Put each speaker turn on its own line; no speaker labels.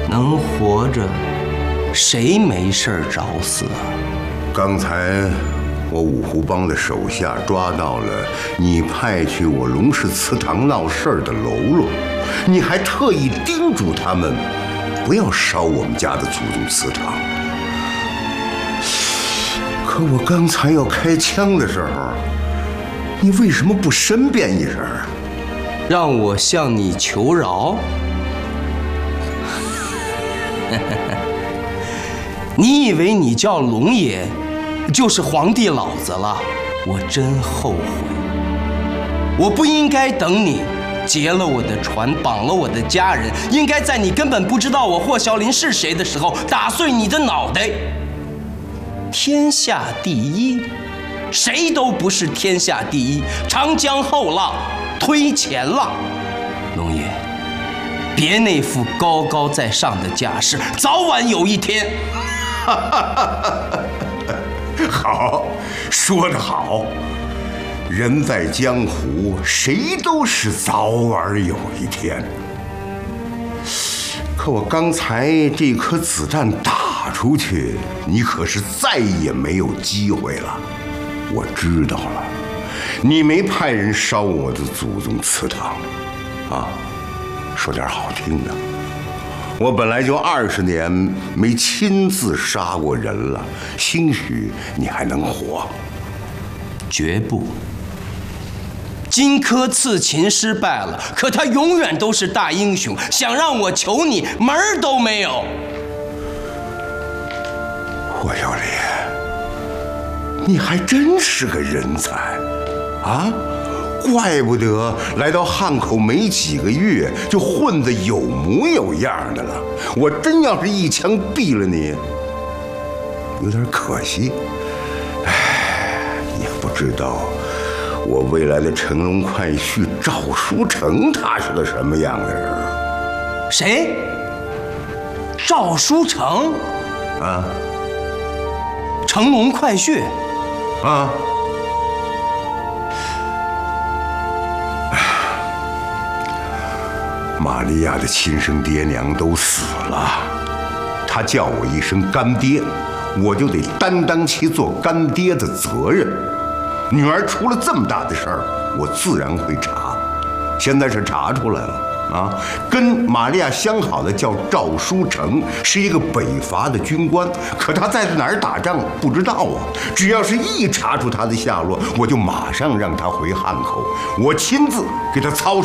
能活着，谁没事找死啊？
刚才我五湖帮的手下抓到了你派去我龙氏祠堂闹事儿的喽啰，你还特意叮嘱他们不要烧我们家的祖宗祠堂。可我刚才要开枪的时候，你为什么不申辩一声啊？
让我向你求饶？你以为你叫龙爷就是皇帝老子了？我真后悔，我不应该等你劫了我的船，绑了我的家人，应该在你根本不知道我霍小林是谁的时候打碎你的脑袋。天下第一，谁都不是天下第一。长江后浪推前浪，龙爷，别那副高高在上的架势，早晚有一天。
好，说得好。人在江湖，谁都是早晚有一天。可我刚才这颗子弹打出去，你可是再也没有机会了。我知道了，你没派人烧我的祖宗祠堂，啊，说点好听的。我本来就20年没亲自杀过人了，兴许你还能活。
绝不。荆轲刺秦失败了，可他永远都是大英雄，想让我求你，门儿都没有。
霍小林，你还真是个人才啊！怪不得来到汉口没几个月就混得有模有样的了。我真要是一枪毙了你，有点可惜。哎，也不知道我未来的乘龙快婿赵书成他是个什么样的人。
谁？赵书成？
啊？
乘龙快婿？
啊？玛利亚的亲生爹娘都死了，他叫我一声干爹，我就得担当起做干爹的责任。女儿出了这么大的事儿，我自然会查。现在是查出来了啊！跟玛利亚相好的叫赵书成，是一个北伐的军官，可他在哪儿打仗不知道啊。只要是一查出他的下落，我就马上让他回汉口，我亲自给他操。